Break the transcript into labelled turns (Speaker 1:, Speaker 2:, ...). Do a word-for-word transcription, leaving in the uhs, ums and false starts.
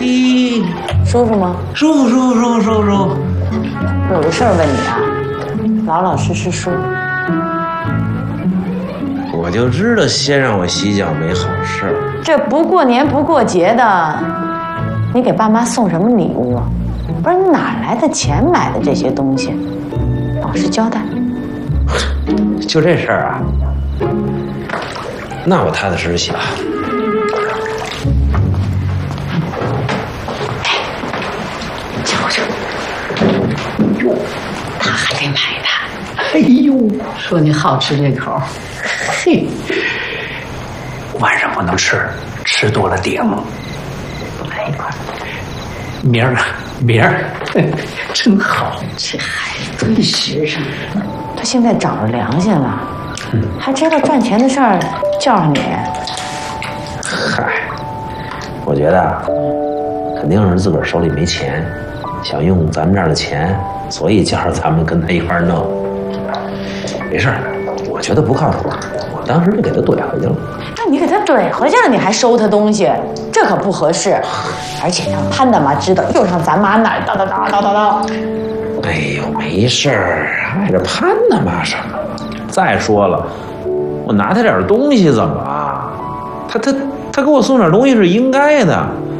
Speaker 1: 嘿，
Speaker 2: 舒服吗？
Speaker 1: 舒服舒服舒服舒服舒服。
Speaker 2: 有个事儿问你啊，老老实实说。
Speaker 1: 我就知道先让我洗脚没好事。
Speaker 2: 这不过年不过节的，你给爸妈送什么礼物啊？不是你哪来的钱买的这些东西？老实交代。
Speaker 1: 就这事儿啊？那我踏踏实实洗吧。
Speaker 2: 瞧瞧，哟，他还得买呢。
Speaker 3: 哎呦，说你好吃这口，嘿，晚上不能吃，吃多了顶。来一块，明儿明儿，真好，这孩子真实诚。
Speaker 2: 他现在长着良心了，嗯、还知道赚钱的事儿叫上你。
Speaker 1: 嗨，我觉得肯定是自个儿手里没钱，想用咱们这儿的钱，所以叫着咱们跟他一块儿弄。没事儿，我觉得不靠谱，我当时就给他怼回去了。
Speaker 2: 那你给他怼回去了，你还收他东西，这可不合适。而且让潘大妈知道，又上咱妈那儿叨叨叨叨叨叨。
Speaker 1: 哎呦，没事儿，碍着潘大妈什么？再说了，我拿他点东西怎么了？他他他给我送点东西是应该的。